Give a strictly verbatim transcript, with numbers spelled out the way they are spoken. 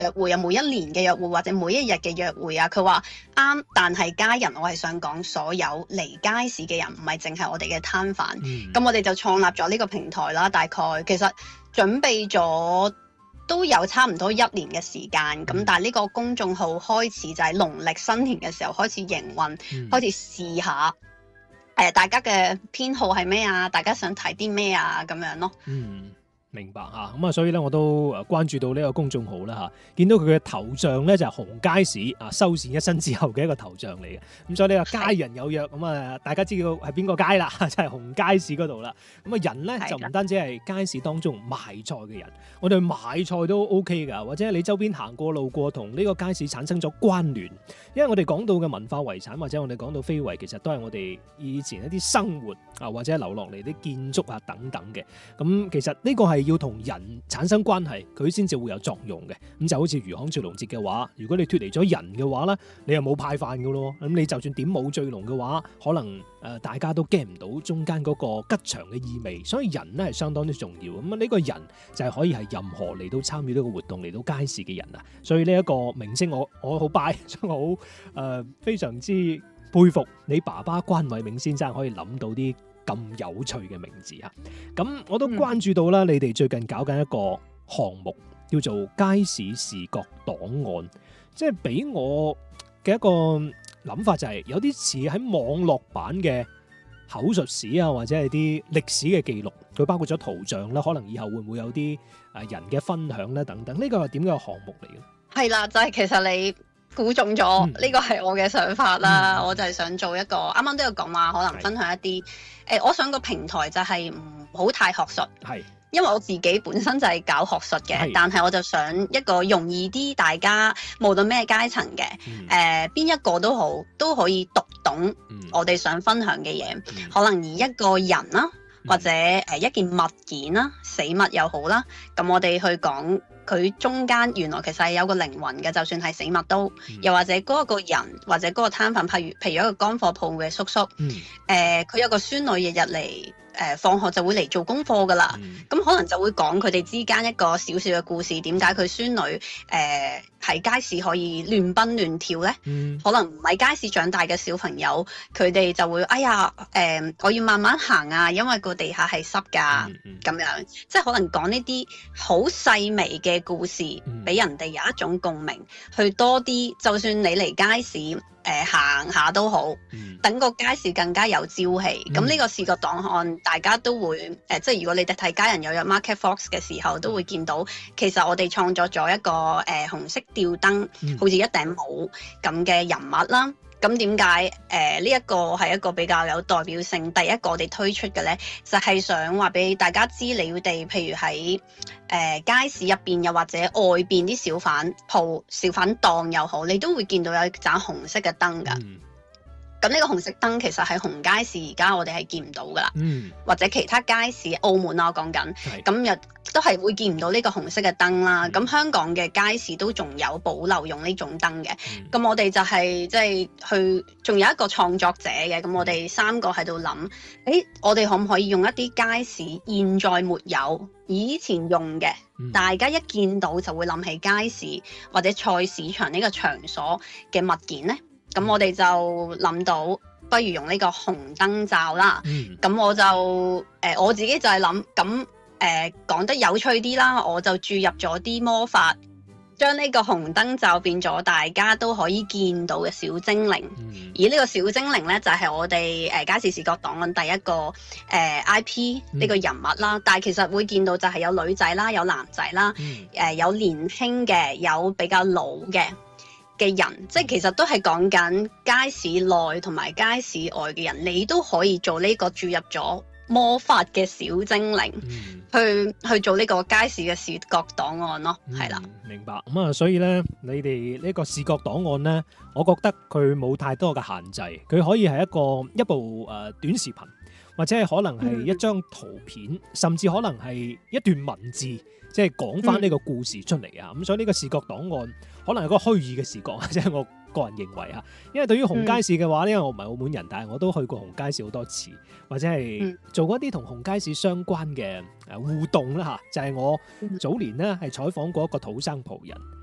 約會啊，每一年嘅約會或者每一日嘅約會啊，佢話啱，但係家人我係想講所有嚟街市嘅人，唔係淨係我哋嘅攤販。咁、嗯、我哋就創立咗呢個平台啦，大概其實準備咗都有差唔多一年嘅時間。咁、嗯、但係呢個公眾號開始就係農曆新年嘅時候開始營運，嗯、開始試下誒、呃、大家嘅偏好係咩啊？大家想睇啲咩啊？咁樣咯。 嗯。明白嚇，咁啊，所以咧我都誒關注到呢個公眾號啦嚇，見到佢嘅頭像咧就係紅街市啊，收線一身之後嘅一個頭像嚟嘅，咁所以呢個街人有約，咁啊大家知道係邊個街啦，就係紅街市嗰度啦。咁啊人咧就唔單止係街市當中賣菜嘅人，我哋買菜都 OK 㗎，或者你周邊行過路過同呢個街市產生咗關聯，因為我哋講到嘅文化遺產或者我哋講到非遺，其實都係我哋以前一啲生活啊或者留落嚟啲建築啊等等嘅，咁其實呢個係要同人產生關係，佢先至會有作用嘅。咁就好似魚行醉龍節嘅話，如果你脫離咗人嘅話咧，你又冇派飯㗎咯。咁你就算點舞醉龍嘅話，可能誒、呃、大家都 get 唔到中間嗰個吉祥嘅意味。所以人咧係相當之重要。咁啊呢個人就係可以係任何嚟到參與呢個活動嚟到街市嘅人啊。所以呢一個明星我我好 buy，所以我好誒、呃、非常之佩服你爸爸關偉銘先生可以諗到啲咁有趣嘅名字啊！咁我都關注到啦，你哋最近搞緊一個項目叫做街市視覺檔案，即係俾我嘅一個諗法就係有啲似喺網絡版嘅口述史啊，或者係啲歷史嘅記錄，佢包括咗圖像啦，可能以後會唔會有啲誒人嘅分享咧等等，呢個係點嘅項目嚟嘅？ 係啦，就係、是、其實你估中咗，呢個係我嘅想法啦。嗯、我就係想做一個，啱啱都有講話，可能分享一啲誒、呃，我想個平台就係唔好太學術，係，因為我自己本身就係搞學術嘅，但係我就想一個容易啲，大家無論咩階層嘅，誒、嗯、邊、呃、一個都好，都可以讀懂我哋想分享嘅嘢，嗯、可能以一個人啦，或者誒一件物件啦，死物又好啦，咁我哋去講。佢中間原來其實係有個靈魂嘅，就算係死物都，嗯、又或者嗰個人或者嗰個攤販，譬如譬如一個乾貨鋪嘅叔叔，誒佢、嗯呃、有個孫女日日嚟誒放學就會嚟做功課㗎啦，咁、嗯、可能就會講佢哋之間一個小小嘅故事，點解佢孫女誒喺、呃、街市可以亂奔亂跳咧？嗯、可能唔係街市長大嘅小朋友，佢哋就會哎呀誒、呃，我要慢慢行啊，因為個地下係濕㗎，咁、嗯嗯、樣即係可能講呢啲好細微嘅故事，俾、嗯、人哋有一種共鳴，去多啲，就算你嚟街市誒、呃、行下都好，嗯、等個街市更加有朝氣。咁呢、嗯、個視覺檔案，大家都會誒、呃，即係如果你哋睇家人有約 Market Fox 嘅時候，都會見到，其實我哋創作咗一個誒、呃、紅色吊燈，嗯、好似一頂帽咁嘅人物啦。咁點解誒呢一個係一個比較有代表性？第一個我哋推出嘅咧，就係、是、想話俾大家知，你哋譬如喺誒、呃、街市入邊，又或者外邊啲小販鋪、小販檔又好，你都會見到有一盞紅色嘅燈㗎。嗯咁呢個紅色燈其實喺紅街市而家我哋係見唔到噶啦，嗯、或者其他街市，澳門啊我講緊，咁又都係會見唔到呢個紅色嘅燈啦。咁、嗯、香港嘅街市都仲有保留用呢種燈嘅。咁、嗯、我哋就係即係去，仲有一個創作者嘅。咁我哋三個喺度諗，誒我哋可唔可以用一啲街市現在沒有、以前用嘅，嗯、大家一見到就會諗起街市或者菜市場呢個場所嘅物件呢？咁我哋就諗到，不如用呢個紅燈罩啦。咁、嗯、我就誒、呃、我自己就係諗，咁誒講得有趣啲啦，我就注入咗啲魔法，將呢個紅燈罩變咗大家都可以見到嘅小精靈。嗯、而呢個小精靈呢，就係、是、我哋誒街市視覺檔案第一個誒、呃、I P 呢個人物啦。嗯、但係其實會見到就係有女仔啦，有男仔啦，誒、嗯呃、有年輕嘅，有比較老嘅。嘅人，即係其實都係講緊街市內同埋街市外嘅人，你都可以做呢個注入咗魔法嘅小精靈，嗯、去去做呢個街市嘅視覺檔案咯，係啦、嗯。 明白咁啊，所以咧，你哋呢個視覺檔案咧，我覺得佢冇太多嘅限制，佢可以係一個一部誒、呃、短視頻，或者係可能係一張圖片，嗯、甚至可能係一段文字。即係講翻呢個故事出嚟啊！咁、嗯、所以呢個視覺檔案可能係個虛擬嘅視覺，即係我個人認為啊。因為對於紅街市嘅話，因為我唔係澳門人，但係我都去過紅街市好多次，或者係做過一啲同紅街市相關嘅誒互動啦嚇。就係、是、我早年咧係採訪過一個土生葡人。